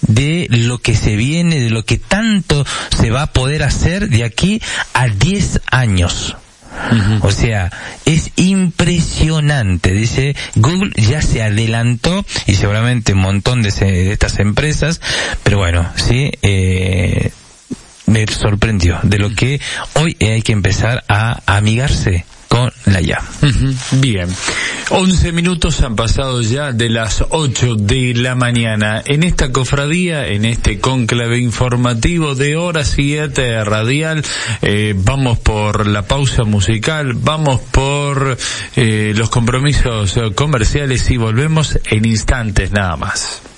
de lo que se viene, de lo que tanto se va a poder hacer de aquí a 10 años. O sea, es impresionante. Dice, Google ya se adelantó, y seguramente un montón de estas empresas, pero bueno, sí, me sorprendió de lo que hoy hay que empezar a amigarse con la IA. Bien, 11 minutos han pasado ya de las 8 de la mañana. En esta cofradía, en este cónclave informativo de Hora 7 Radial, vamos por la pausa musical, vamos por los compromisos comerciales y volvemos en instantes nada más.